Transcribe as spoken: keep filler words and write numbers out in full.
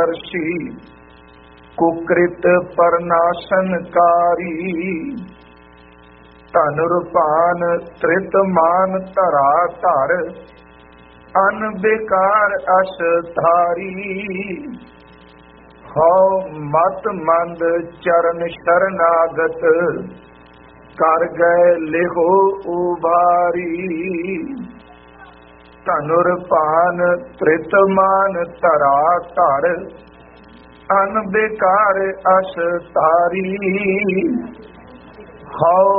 ਕਰਸ਼ੀ ਕੁਕ੍ਰਿਤ ਪਰਨਾਸ਼ਨਕਾਰੀ ਧਨੁਰਪਾਨ ਤ੍ਰਿਤ ਮਾਨ ਧਰਾ ਧਰ ਅਨ ਬੇਕਾਰ ਅਸ ਧਾਰੀ ਹਉ ਮਤ ਮੰਦ ਚਰਨ ਸ਼ਰਨਾਗਤ ਕਰ ਗਏ ਲਿਹੋ ਉਬਾਰੀ ਧਨੁਰਪਾਨ ਤ੍ਰਿਤ ਮਾਨ ਧਰਾ ਧਰ ਅਨ ਬੇਕਾਰ ਅਸ ਧਾਰੀ ਹਉ